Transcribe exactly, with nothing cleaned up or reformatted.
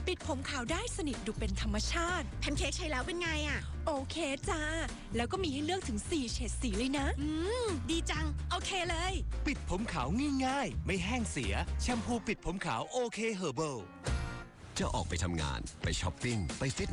ปิดผมขาวได้สนิทดูเป็นธรรมชาติแพนเค้กใช้แล้วเป็นไงอ่ะโอเคจ้าแล้วก็มีให้เลือกถึงสี่เฉดสีเลยนะอืมดีจังโอเคเลยปิดผมขาวง่ายๆไม่แห้งเสียแชมพูปิดผมขาวโอเคเฮอร์เบิลจะออกไปทำงานไปช้อปปิ้งไปฟิต